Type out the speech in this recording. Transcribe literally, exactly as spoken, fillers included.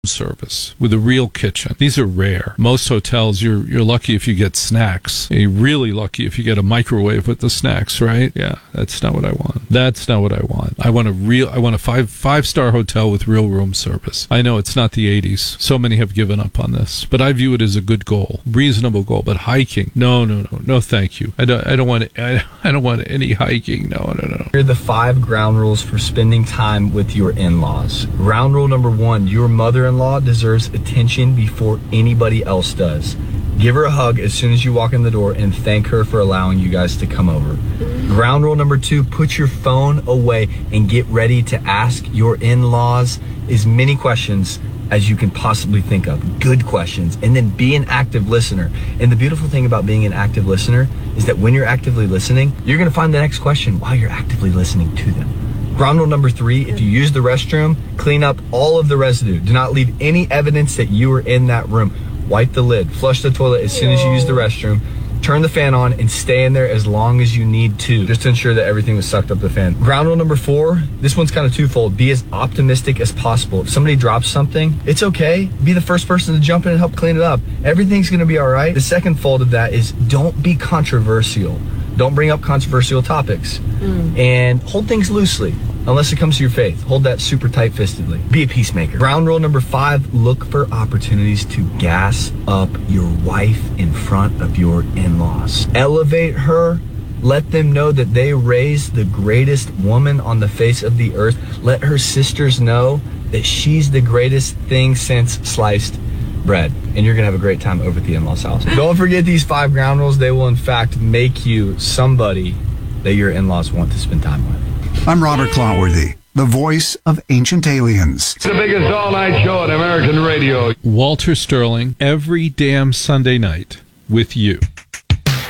service with a real kitchen. These are rare. Most hotels, you're you're lucky if you get snacks. You're really lucky if you get a microwave with the snacks, right? Yeah, that's not what I want. That's not what I want. I want a real, I want a five five star hotel with real room service. I know it's not the eighties. So many have given up on this, but I view it as a good goal, reasonable goal. But hiking, no, no, no, no, thank you. I don't, I don't want, I, I don't want any hiking. No, no, no. Here are the five ground rules for spending time with your in-laws. Ground rule number one: your mother-in-law deserves attention before anybody else does. Give her a hug as soon as you walk in the door and thank her for allowing you guys to come over. Ground rule number two: put your phone away and get ready to ask your in-laws as many questions as you can possibly think of. Good questions. And then be an active listener. And the beautiful thing about being an active listener is that when you're actively listening, you're gonna find the next question while you're actively listening to them. Ground rule number three: if you use the restroom, clean up all of the residue. Do not leave any evidence that you were in that room. Wipe the lid, flush the toilet as soon as you use the restroom, turn the fan on, and stay in there as long as you need to, just to ensure that everything was sucked up the fan. Ground rule number four, this one's kind of twofold. Be as optimistic as possible. If somebody drops something, it's okay. Be the first person to jump in and help clean it up. Everything's gonna be all right. The second fold of that is don't be controversial. Don't bring up controversial topics. Mm. And hold things loosely, unless it comes to your faith. Hold that super tight-fistedly. Be a peacemaker. Ground rule number five: look for opportunities to gas up your wife in front of your in-laws. Elevate her. Let them know that they raised the greatest woman on the face of the earth. Let her sisters know that she's the greatest thing since sliced bread, and you're gonna have a great time over at the in-laws house. Don't forget these five ground rules. They will in fact make you somebody that your in-laws want to spend time with. I'm Robert Clotworthy, the voice of Ancient Aliens. It's the biggest all-night show on American radio. Walter Sterling, every damn Sunday night with you.